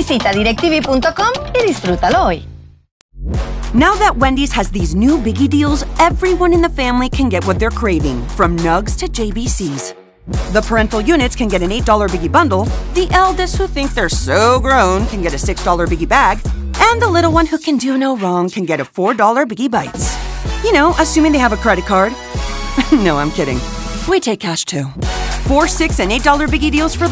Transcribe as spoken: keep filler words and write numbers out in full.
Visita directv punto com y disfrútalo hoy. Now that Wendy's has these new biggie deals, everyone in the family can get what they're craving, from nugs to J B Cs. The parental units can get an eight dollar biggie bundle, the eldest who think they're so grown can get a six dollar biggie bag, and the little one who can do no wrong can get a four dollar biggie bites. You know, assuming they have a credit card. No, I'm kidding. We take cash too. Four, six, and eight dollar biggie deals for